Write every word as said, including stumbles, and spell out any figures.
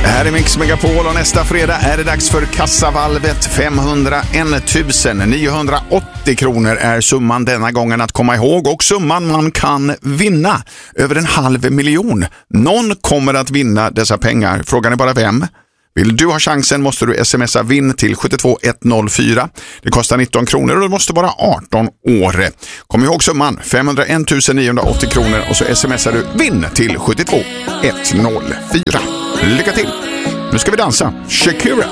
Här är Mix Megapol och nästa fredag är det dags för kassavalvet. femhundraen tusen niohundraåttio kronor är summan denna gången att komma ihåg, och summan man kan vinna. Över en halv miljon. Någon kommer att vinna dessa pengar. Frågan är bara vem. Vill du ha chansen måste du smsa vinn till sju två ett noll fyra. Det kostar nitton kronor och du måste vara arton år. Kom ihåg summan femhundraen tusen niohundraåttio kronor och så smsar du vinn till sju två ett noll fyra. Lycka till! Nu ska vi dansa. Shakira.